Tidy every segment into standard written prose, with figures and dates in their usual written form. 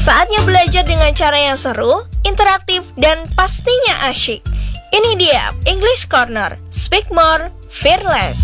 Saatnya belajar dengan cara yang seru, interaktif, dan pastinya asyik. Ini dia English Corner. Speak more, fear less.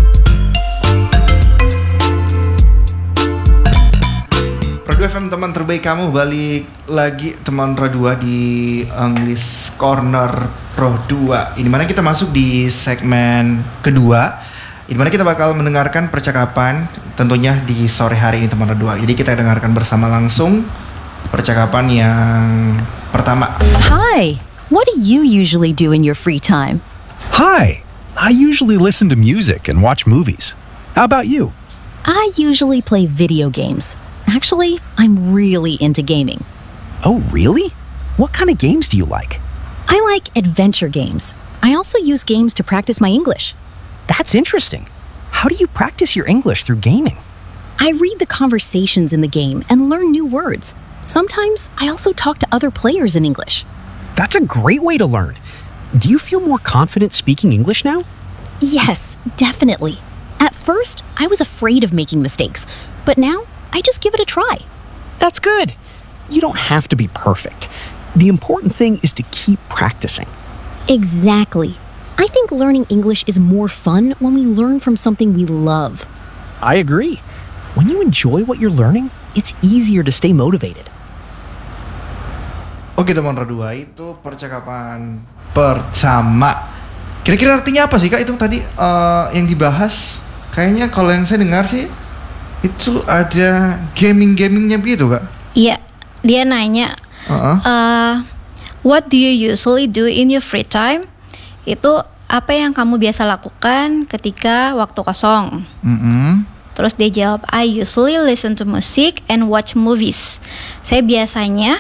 Pro2 FM teman terbaik kamu, balik lagi teman Pro2 di English Corner Pro2. Ini mana kita masuk di segmen kedua, di mana kita bakal mendengarkan percakapan tentunya di sore hari ini teman Pro2. Jadi kita dengarkan bersama langsung percakapan yang pertama. Hi, what do you usually do in your free time? Hi, I usually listen to music and watch movies. How about you? I usually play video games. Actually, I'm really into gaming. Oh, really? What kind of games do you like? I like adventure games. I also use games to practice my English. That's interesting. How do you practice your English through gaming? I read the conversations in the game and learn new words. Sometimes I also talk to other players in English. That's a great way to learn. Do you feel more confident speaking English now? Yes, definitely. At first, I was afraid of making mistakes, but now I just give it a try. That's good. You don't have to be perfect. The important thing is to keep practicing. Exactly. I think learning English is more fun when we learn from something we love. I agree. When you enjoy what you're learning, it's easier to stay motivated. Oke teman Pro2, itu percakapan pertama. Kira-kira artinya apa sih Kak itu tadi yang dibahas? Kayaknya kalau yang saya dengar sih itu ada gamingnya begitu Kak? Iya, dia nanya, what do you usually do in your free time? Itu apa yang kamu biasa lakukan ketika waktu kosong? Terus dia jawab, I usually listen to music and watch movies. Saya biasanya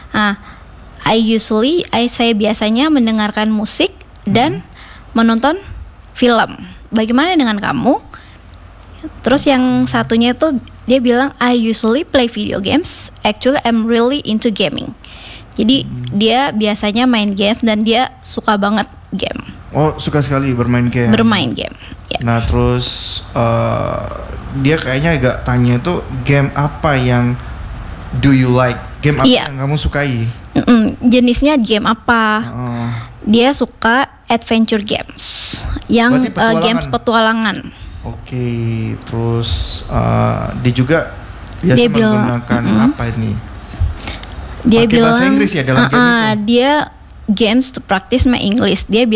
mendengarkan musik dan menonton film. Bagaimana dengan kamu? Terus yang satunya itu dia bilang I usually play video games. Actually I'm really into gaming. Jadi dia biasanya main game dan dia suka banget game. Oh, suka sekali bermain game. Bermain game. Ya. Nah, terus dia kayaknya agak tanya tuh game apa yang do you like? Game apa yang kamu sukai? Jenisnya game apa? Dia suka adventure games. Yang games petualangan. Oke, terus dia juga biasa menggunakan apa ini? Dia pakai bilang bahasa Inggris ya dalam game itu? Dia games to practice my English. Dia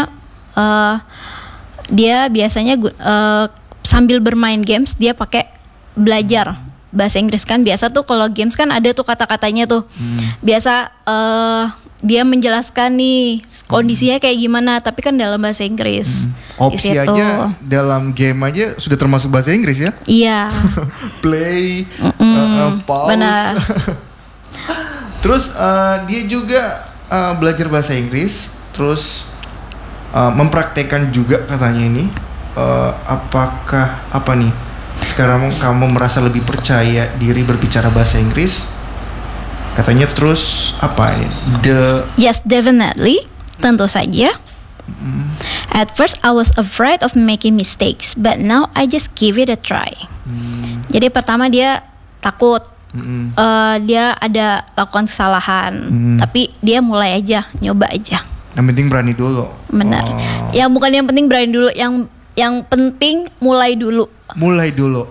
biasanya sambil bermain games dia pakai belajar bahasa Inggris kan. Biasa tuh kalau games kan ada tuh kata-katanya tuh. Biasa dia menjelaskan nih kondisinya kayak gimana, tapi kan dalam bahasa Inggris. Opsi aja dalam game aja sudah termasuk bahasa Inggris ya? Iya. Play, pause. Benar. Terus dia juga belajar bahasa Inggris, terus mempraktekkan juga katanya ini. Apakah apa nih? Sekarang kamu merasa lebih percaya diri berbicara bahasa Inggris? Katanya terus apa ini? Yes, definitely. Tentu saja. At first I was afraid of making mistakes, but now I just give it a try. Jadi pertama dia takut, dia ada lakukan kesalahan, tapi dia mulai aja, nyoba aja. Yang penting berani dulu. Benar. Yang bukan yang penting berani dulu, yang penting mulai dulu. Mulai dulu.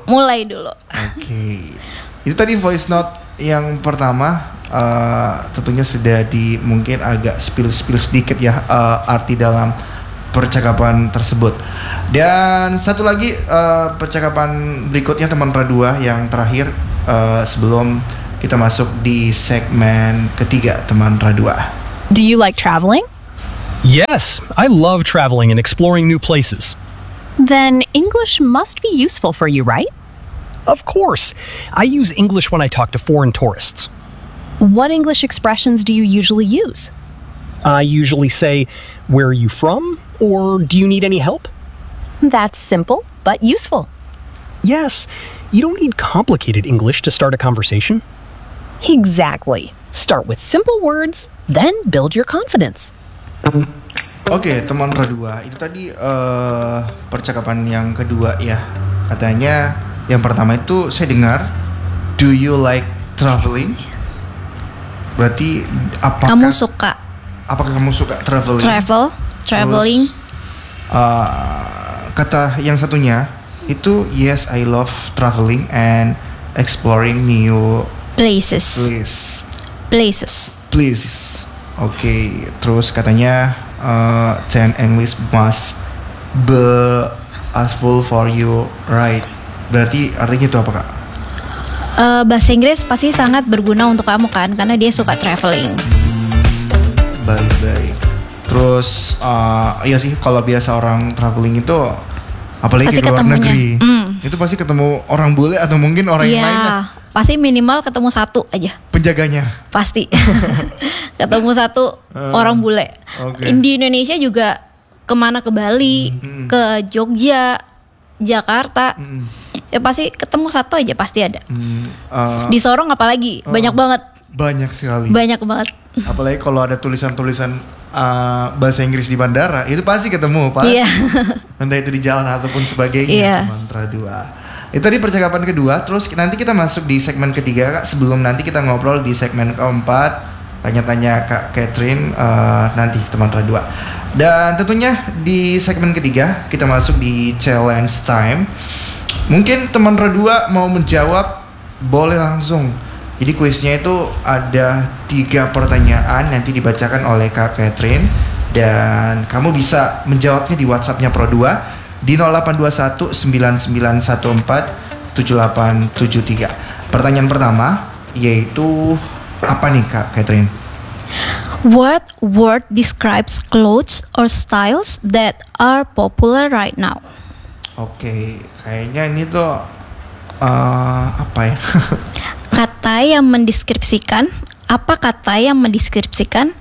Oke. Itu tadi voice note yang pertama, tentunya sudah mungkin agak spill sedikit ya arti dalam percakapan tersebut. Dan satu lagi percakapan berikutnya teman Pro2 yang terakhir sebelum kita masuk di segmen ketiga teman Pro2. Do you like traveling? Yes, I love traveling and exploring new places. Then English must be useful for you, right? Of course. I use English when I talk to foreign tourists. What English expressions do you usually use? I usually say, where are you from? Or do you need any help? That's simple, but useful. Yes, you don't need complicated English to start a conversation. Exactly. Start with simple words, then build your confidence. Oke, teman Pro2, itu tadi percakapan yang kedua ya. Katanya yang pertama itu saya dengar, do you like traveling? Berarti Kamu suka apakah kamu suka traveling? traveling. Kata yang satunya itu yes, I love traveling and exploring new Places. places. Oke, terus katanya 10 English must be useful for you, right? Berarti artinya itu apa, Kak? Bahasa Inggris pasti sangat berguna untuk kamu kan, karena dia suka traveling. Baik. Terus iya sih, kalau biasa orang traveling itu apalagi Pasti ke luar ketemunya. negeri, itu pasti ketemu orang bule atau mungkin orang yang lain lah, Iya, pasti minimal ketemu satu aja. penjaganya. Pasti ketemu satu orang bule. Oke. Di Indonesia juga kemana, ke Bali, ke Jogja, Jakarta, ya pasti ketemu satu aja, pasti ada. Di Sorong apalagi banyak banget, Banyak sekali. banyak banget. Apalagi kalau ada tulisan-tulisan bahasa Inggris di bandara, itu pasti ketemu, pasti. Iya. Entah itu di jalan ataupun sebagainya. Iya. Mantra 2. Itu tadi percakapan kedua. Terus nanti kita masuk di segmen ketiga, Kak. Sebelum nanti kita ngobrol di segmen keempat, tanya-tanya Kak Catherine nanti Mantra 2. Dan tentunya di segmen ketiga kita masuk di challenge time. Mungkin Mantra 2 mau menjawab, boleh langsung. Jadi kuisnya itu ada 3 pertanyaan, nanti dibacakan oleh Kak Catherine, dan kamu bisa menjawabnya di WhatsApp-nya Pro 2 di 0821 9914 7873. Pertanyaan pertama yaitu apa nih, Kak Catherine? What word describes clothes or styles that are popular right now? Oke, kayaknya ini tuh apa ya? Kata yang mendeskripsikan, apa kata yang mendeskripsikan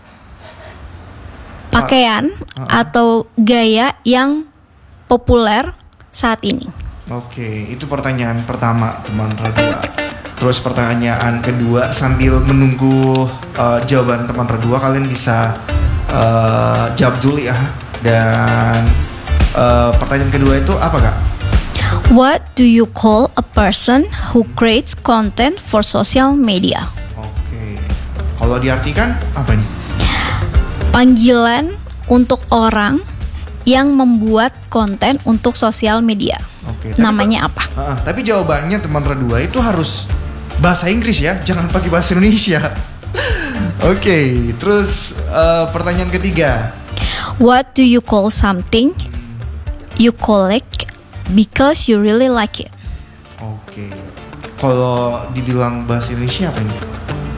pakaian atau gaya yang populer saat ini? Oke, itu pertanyaan pertama teman Radua. Terus pertanyaan kedua, sambil menunggu jawaban teman Radua, kalian bisa jawab dulu ya. Dan pertanyaan kedua itu apa, Kak? What do you call a person who creates content for social media? Oke, kalau diartikan apa nih? Panggilan untuk orang yang membuat konten untuk sosial media. Oke, Namanya apa? Tapi jawabannya teman Radua itu harus bahasa Inggris ya, jangan pakai bahasa Indonesia. Oke, terus pertanyaan ketiga. What do you call something you collect because you really like it? Oke, kalau dibilang bahasa Indonesia apa nih?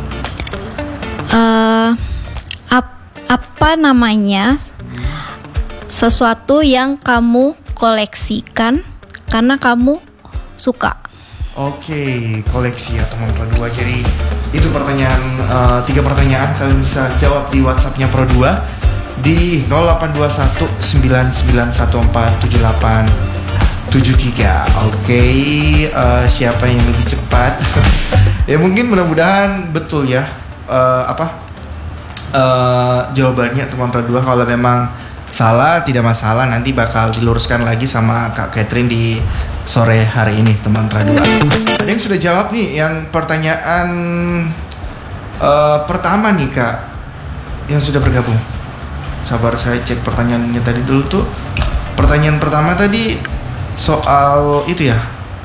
Apa namanya sesuatu yang kamu koleksikan karena kamu suka? Oke, koleksi ya teman Pro 2. Jadi itu pertanyaan, 3 pertanyaan kalian bisa jawab di WhatsApp-nya Pro 2 di 0821 99147873. Oke, siapa yang lebih cepat? Ya mungkin mudah-mudahan betul ya. Jawabannya teman Pro 2. Kalau memang salah tidak masalah, nanti bakal diluruskan lagi sama Kak Catherine di sore hari ini teman Radua. Ada yang sudah jawab nih yang pertanyaan pertama nih, Kak, yang sudah bergabung. Sabar, saya cek pertanyaannya tadi dulu tuh. Pertanyaan pertama tadi soal itu ya,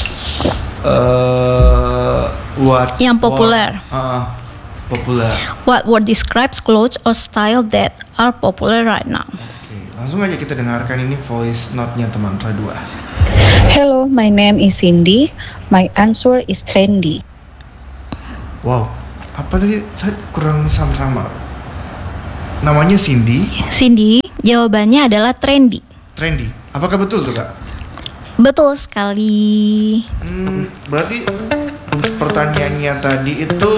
what Yang populer. Populer. What word describes clothes or style that are popular right now? Oke, langsung aja kita dengarkan ini voice note-nya teman Radua. Hello, my name is Cindy. My answer is trendy. Wow, apa tadi? Saya kurang sama. Namanya Cindy. Cindy, jawabannya adalah trendy. Trendy. Apakah betul tuh, Kak? Betul sekali. Berarti pertanyaannya tadi itu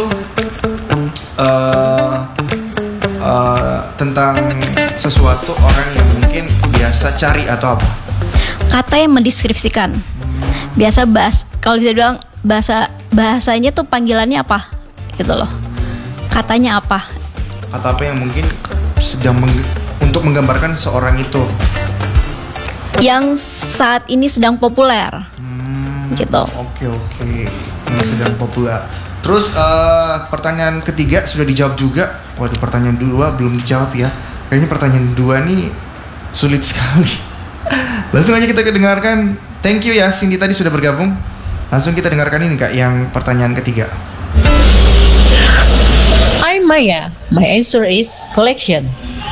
tentang sesuatu orang yang mungkin biasa cari atau apa? Kata yang mendeskripsikan. Biasa kalau bisa bilang bahasanya tuh panggilannya apa? Gitu loh. Katanya apa? Kata apa yang mungkin sedang untuk menggambarkan seorang itu? Yang saat ini sedang populer. Gitu. Oke. Yang sedang populer. Terus pertanyaan ketiga sudah dijawab juga. Waduh, pertanyaan kedua belum dijawab ya. Kayaknya pertanyaan kedua nih sulit sekali. Langsung aja kita dengarkan. Thank you ya Cindy tadi sudah bergabung. Langsung kita dengarkan ini Kak yang pertanyaan ketiga. I'm Maya. My answer is collection.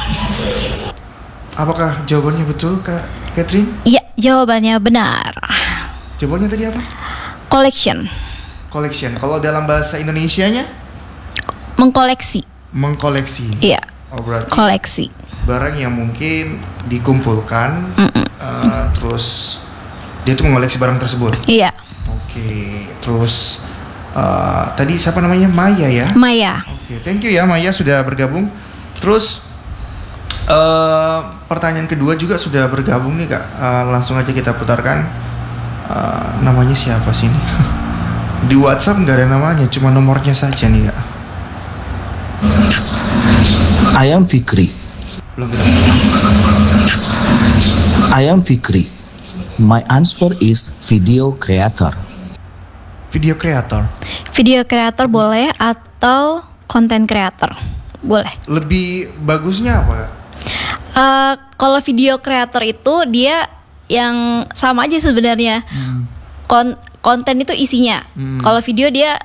Apakah jawabannya betul Kak Catherine? Iya, jawabannya benar. Jawabannya tadi apa? Collection. Collection. Kalau dalam bahasa Indonesianya? Mengkoleksi. Mengkoleksi. Iya. Oh berarti Koleksi. barang yang mungkin dikumpulkan, terus dia tuh mengoleksi barang tersebut. Iya. Oke. Terus tadi siapa namanya? Maya ya? Maya. Oke, thank you ya Maya sudah bergabung. Terus pertanyaan kedua juga sudah bergabung nih Kak. Langsung aja kita putarkan. Namanya siapa sih ini? Di WhatsApp nggak ada namanya, cuma nomornya saja nih Kak. I am Fikri. Belum kita. I am Fikri. My answer is video creator. Video creator. Video creator boleh atau content creator boleh. Lebih bagusnya apa Kak? Kalau video creator itu dia yang sama aja sebenarnya. Konten itu isinya. Kalau video dia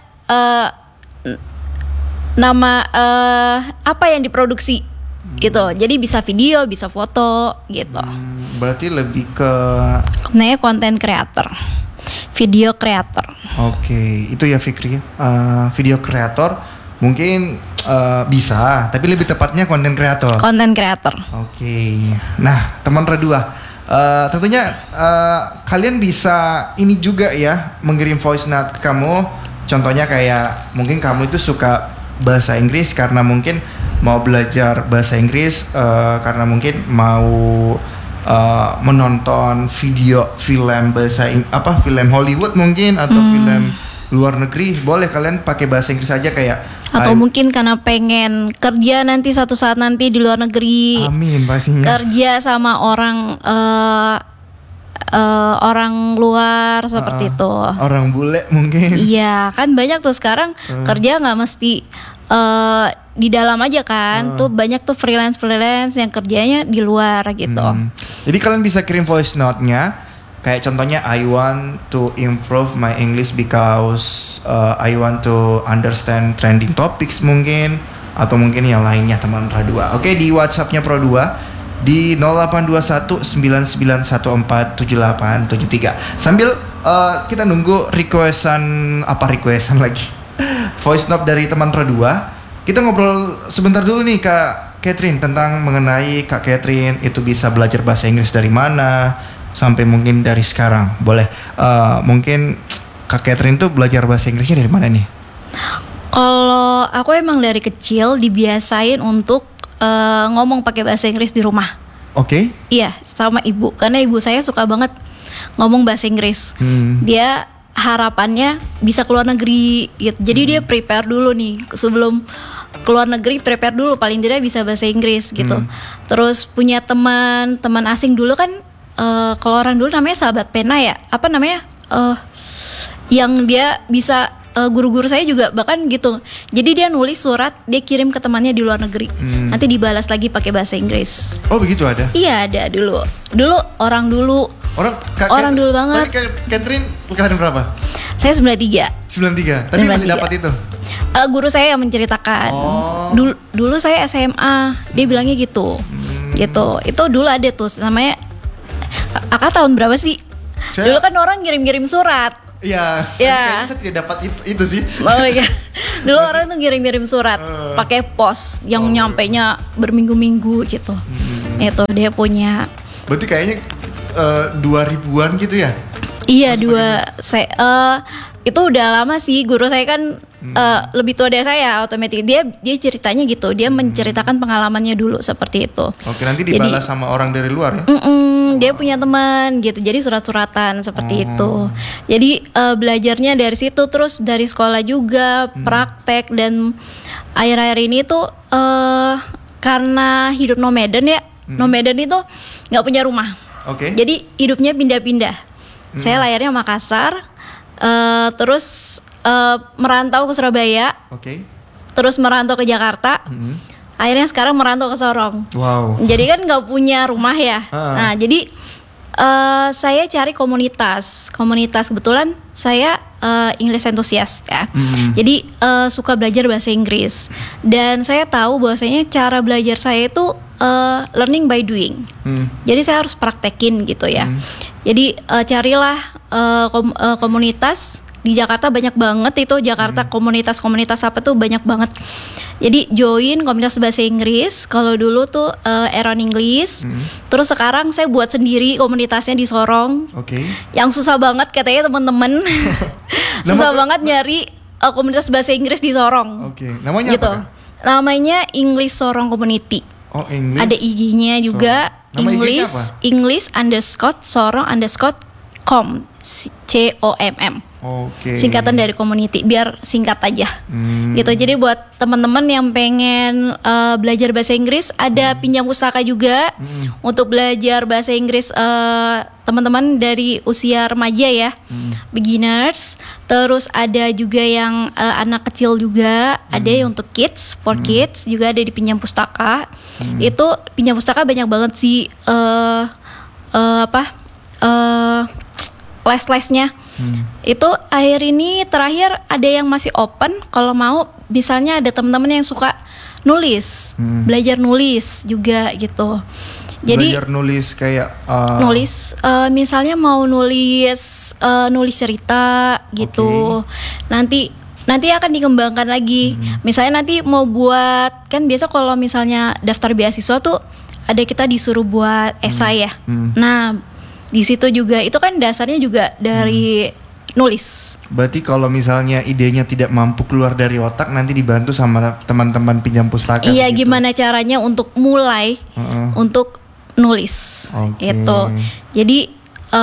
nama apa yang diproduksi gitu. Jadi bisa video, bisa foto gitu. Berarti lebih ke Namanya content creator, video creator. oke, itu ya Fikri. Video creator mungkin bisa, tapi lebih tepatnya content creator. Content creator. Oke. Nah, teman Radua, tentunya kalian bisa ini juga ya, mengirim voice note ke kamu. Contohnya kayak mungkin kamu itu suka bahasa Inggris karena mungkin mau belajar bahasa Inggris, karena mungkin mau menonton film film Hollywood mungkin atau film luar negeri, boleh kalian pakai bahasa Inggris aja kayak Atau mungkin karena pengen kerja nanti suatu saat nanti di luar negeri. Amin pastinya. Kerja sama orang orang luar seperti itu. Orang bule mungkin. Iya, kan banyak tuh sekarang kerja nggak mesti di dalam aja kan. Tuh banyak tuh freelance yang kerjanya di luar gitu. Jadi kalian bisa kirim voice note-nya. Kayak contohnya I want to improve my English because I want to understand trending topics mungkin, atau mungkin yang lainnya teman Pro2. Oke, di WhatsApp-nya Pro2 di 082199147873. Sambil kita nunggu requestan lagi. Voice note dari teman Pro2. Kita ngobrol sebentar dulu nih Kak Catherine tentang mengenai Kak Catherine itu bisa belajar bahasa Inggris dari mana sampai mungkin dari sekarang. Boleh mungkin Kak Catherine tuh belajar bahasa Inggrisnya dari mana nih? Kalau aku emang dari kecil dibiasain untuk ngomong pakai bahasa Inggris di rumah. Oke. Iya, sama ibu. Karena ibu saya suka banget ngomong bahasa Inggris. Dia harapannya bisa keluar negeri gitu. Jadi dia prepare dulu nih sebelum keluar negeri, prepare dulu paling tidak bisa bahasa Inggris gitu. Terus punya teman asing dulu kan, kalau orang dulu namanya sahabat pena ya. Apa namanya? Yang dia bisa guru-guru saya juga bahkan gitu. Jadi dia nulis surat, dia kirim ke temannya di luar negeri. Nanti dibalas lagi pakai bahasa Inggris. Oh begitu ada? Iya ada dulu. Orang dulu banget. Tapi Catherine kelahiran berapa? Saya 93. 93. Tapi masih 93. dapat itu? Guru saya yang menceritakan. Dulu saya SMA, dia bilangnya gitu. Gitu. Itu dulu ada tuh namanya. Kakak tahun berapa sih? Dulu kan orang ngirim-ngirim surat. Iya, kayaknya saya tidak dapat itu sih. Oh iya. Dulu orang tuh ngirim-ngirim surat pakai pos yang nyampenya berminggu-minggu gitu. Itu dia punya. Berarti kayaknya 2000-an gitu ya? Iya, itu udah lama sih. Guru saya kan lebih tua dari saya, otomatis dia ceritanya gitu. Dia menceritakan pengalamannya dulu seperti itu. Oke, nanti dibalas sama orang dari luar ya? Dia punya teman gitu, jadi surat-suratan seperti itu. Jadi belajarnya dari situ, terus dari sekolah juga praktek. Dan akhir-akhir ini tuh karena hidup nomaden ya, nomaden itu nggak punya rumah. Oke. Jadi hidupnya pindah-pindah. Saya lahirnya Makassar, terus merantau ke Surabaya, Oke. terus merantau ke Jakarta. Akhirnya sekarang merantau ke Sorong. Wow. Jadi kan nggak punya rumah ya. Nah, jadi saya cari komunitas. Kebetulan saya English enthusiast ya. Jadi suka belajar bahasa Inggris. Dan saya tahu bahwasanya cara belajar saya itu learning by doing. Jadi saya harus praktekin gitu ya. Jadi carilah komunitas. Di Jakarta banyak banget itu, komunitas apa tuh banyak banget. Jadi join komunitas bahasa Inggris. Kalau dulu tuh Eron English. Terus sekarang saya buat sendiri komunitasnya di Sorong. Oke. Yang susah banget katanya teman-teman. Susah banget nyari komunitas bahasa Inggris di Sorong. Oke. Namanya gitu. apa? Namanya English Sorong Community. Oh, English. Ada IG-nya juga. Nama IG-nya apa? English_sorong_com COMM. Oke. Singkatan dari community, biar singkat aja. Gitu. Jadi buat teman-teman yang pengen belajar bahasa Inggris, ada pinjam pustaka juga untuk belajar bahasa Inggris teman-teman dari usia remaja ya, beginners. Terus ada juga yang anak kecil juga, ada yang untuk kids, for kids juga ada di pinjam pustaka. Itu pinjam pustaka banyak banget sih les-lesnya. Itu akhir ini terakhir ada yang masih open. Kalau mau, misalnya ada teman-teman yang suka nulis, belajar nulis juga gitu. Jadi belajar nulis kayak nulis, misalnya mau nulis cerita gitu. Nanti akan dikembangkan lagi. Misalnya nanti mau buat, kan biasa kalau misalnya daftar beasiswa tuh ada kita disuruh buat esai ya. Nah, di situ juga itu kan dasarnya juga dari nulis. Berarti kalau misalnya idenya tidak mampu keluar dari otak, nanti dibantu sama teman-teman pinjam pustaka. Iya, gitu. gimana caranya untuk mulai untuk nulis. Itu. Jadi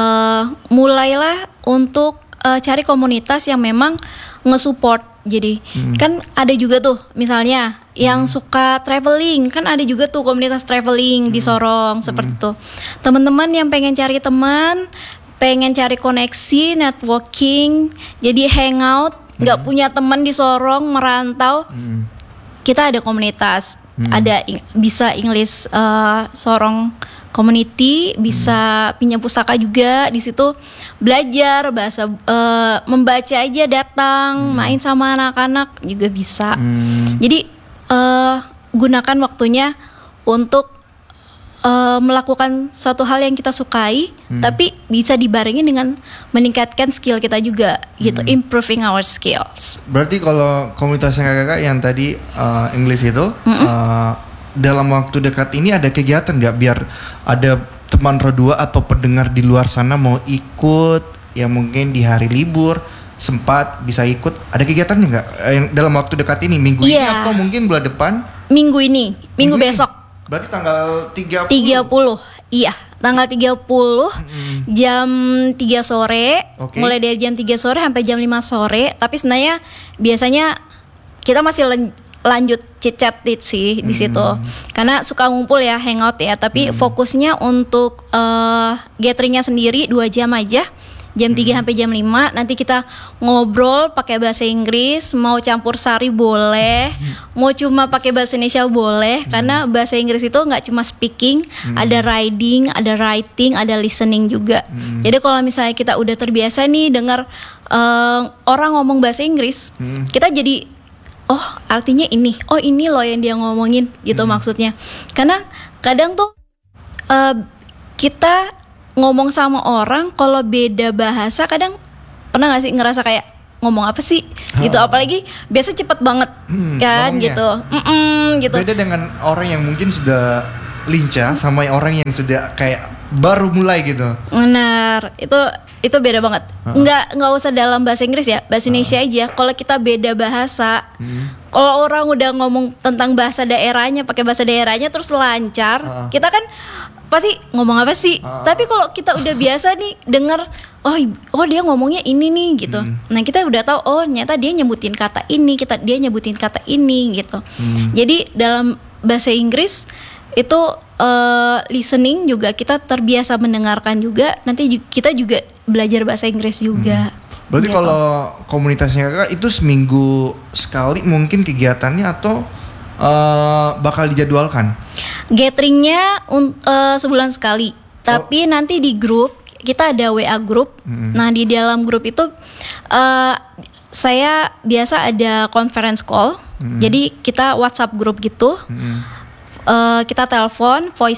mulailah untuk cari komunitas yang memang nge-support. Jadi kan ada juga tuh misalnya yang suka traveling, kan ada juga tuh komunitas traveling di Sorong seperti itu. Teman-teman yang pengen cari teman, pengen cari koneksi, networking, jadi hangout, nggak punya teman di Sorong, merantau, kita ada komunitas, ada bisa English Sorong Community, bisa pinjam pustaka juga di situ, belajar bahasa, membaca aja datang, main sama anak-anak juga bisa. Jadi gunakan waktunya untuk melakukan suatu hal yang kita sukai, tapi bisa dibarengi dengan meningkatkan skill kita juga, gitu, improving our skills. Berarti kalau komunitasnya kakak yang tadi English itu dalam waktu dekat ini ada kegiatan nggak, biar ada teman Rodua atau pendengar di luar sana mau ikut, ya mungkin di hari libur sempat bisa ikut, ada kegiatannya nggak yang dalam waktu dekat ini, minggu ini atau mungkin bulan depan? Minggu ini, minggu besok. Berarti tanggal 30. Iya, tanggal 30 jam 3 sore. Mulai dari jam 3 sore sampai jam 5 sore. Tapi sebenarnya biasanya kita masih lanjut chit-chat sih di situ. Karena suka ngumpul ya, hangout ya, tapi fokusnya untuk gatheringnya sendiri 2 jam aja. Jam 3 sampai jam 5 nanti kita ngobrol pakai bahasa Inggris, mau campur sari boleh, mau cuma pakai bahasa Indonesia boleh, karena bahasa Inggris itu nggak cuma speaking, ada reading, ada writing, ada listening juga. Jadi kalau misalnya kita udah terbiasa nih dengar orang ngomong bahasa Inggris, kita jadi oh artinya ini, oh ini loh yang dia ngomongin gitu maksudnya. Karena kadang tuh kita ngomong sama orang kalau beda bahasa, kadang pernah gak sih ngerasa kayak ngomong apa sih gitu, apalagi biasa cepet banget kan ngomongnya. gitu. Beda dengan orang yang mungkin sudah lincah sama orang yang sudah kayak baru mulai gitu. Benar, itu beda banget. Nggak usah dalam bahasa Inggris ya, bahasa Indonesia aja. Kalau kita beda bahasa, kalau orang udah ngomong tentang bahasa daerahnya, pakai bahasa daerahnya terus lancar, kita kan pasti ngomong apa sih? Tapi kalau kita udah biasa nih dengar, oh dia ngomongnya ini nih gitu. Nah kita udah tahu, oh ternyata dia nyebutin kata ini, dia nyebutin kata ini gitu. Jadi dalam bahasa Inggris itu listening juga kita terbiasa mendengarkan juga. Nanti kita juga belajar bahasa Inggris juga. Berarti Gitu. kalau komunitasnya kakak itu seminggu sekali mungkin kegiatannya atau bakal dijadwalkan? Gatheringnya sebulan sekali, tapi nanti di grup kita ada WA grup. Nah di dalam grup itu saya biasa ada conference call. Jadi kita WhatsApp grup gitu. Kita telepon, voice